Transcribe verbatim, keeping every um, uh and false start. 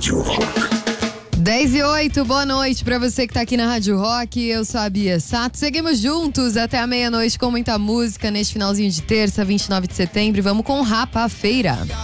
Rádio Rock. dez e oito, boa noite pra você que tá aqui na Rádio Rock. Eu sou a Bia Sato. Seguimos juntos até a meia-noite com muita música neste finalzinho de terça, vinte e nove de setembro. E vamos com Rapa Feira.